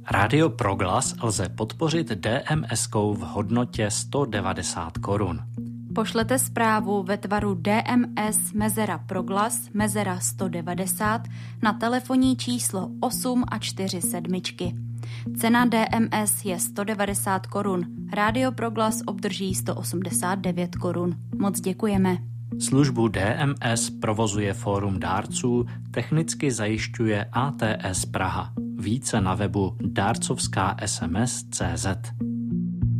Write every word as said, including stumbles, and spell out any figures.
Rádio Proglas lze podpořit D M S-kou v hodnotě sto devadesát korun. Pošlete zprávu ve tvaru D M S mezera Proglas mezera sto devadesát na telefonní číslo osm a čtyři sedmičky. Cena D M S je sto devadesát korun. Rádio Proglas obdrží sto osmdesát devět korun. Moc děkujeme. Službu D M S provozuje Fórum dárců, technicky zajišťuje A T S Praha. Více na webu dárcovská es em es tečka cé zet.